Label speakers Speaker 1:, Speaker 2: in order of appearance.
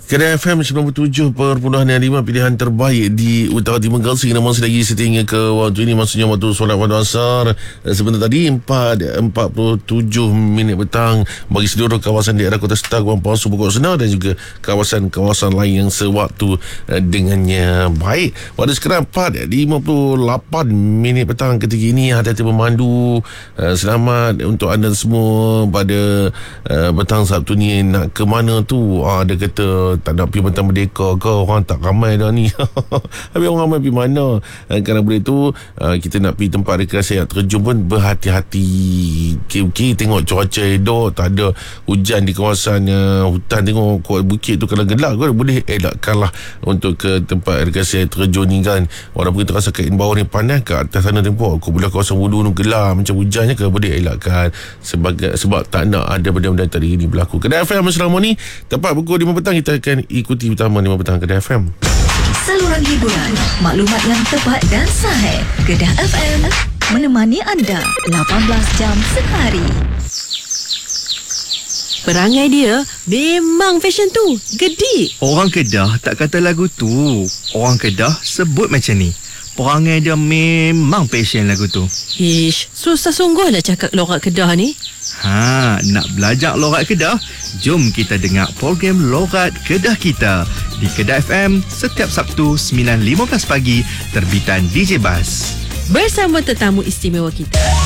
Speaker 1: Kedah FM 97.5 pilihan terbaik di Utara Timur Galaksi. Namun selagi sehingga ke waktu ini, maksudnya waktu solat pada asar sebentar tadi 4:47 petang bagi seluruh kawasan daerah Kota Setar, Kuala Palsu, Pokok Senar dan juga kawasan-kawasan lain yang sewaktu dengannya. Baik, pada sekarang 4:58 petang ketika ini. Hati-hati pemandu, selamat untuk anda semua pada petang Sabtu ni. Nak ke mana tu? Ada kata tak nak pergi Bentang Merdeka ke, orang tak ramai dah ni. Habis orang ramai pergi mana? Kerana boleh tu kita nak pergi tempat rekreasi yang terjun pun berhati-hati. Okay, tengok cuaca elok, tak ada hujan di kawasan hutan. Tengok bukit tu kalau gelap kau boleh elakkanlah untuk ke tempat rekreasi yang terjun ni kan. Walaupun kita rasa kain bawah ni panas, kat atas sana tengok kau belah kawasan Wudu tu gelap macam hujannya ke, boleh elakkan sebab tak nak ada benda-benda tadi ini berlaku. Kedah FM selama ni tepat pukul 5 petang kita akan ikuti utama 5 petang Kedah FM.
Speaker 2: Saluran hiburan, maklumat yang tepat dan sahih. Kedah FM menemani anda 18 jam sehari.
Speaker 3: Perangai dia memang fashion tu gedik.
Speaker 4: Orang Kedah tak kata lagu tu, orang Kedah sebut macam ni. Perangai dia memang passion lagu tu.
Speaker 3: Ish, susah sungguh nak cakap lorat Kedah ni.
Speaker 4: Nak belajar lorat Kedah? Jom kita dengar program Lorat Kedah Kita di Kedah FM setiap Sabtu 9.15 pagi terbitan DJ Bas.
Speaker 3: Bersama tetamu istimewa kita.